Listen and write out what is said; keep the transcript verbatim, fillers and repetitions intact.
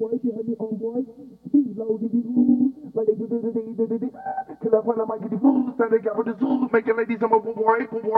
boy, she had me on boy. Speed low, did it, ooh, like they do, did it, did it, till I find out my get the food, stand they got with the zoo, making ladies, I'm a boy, boy.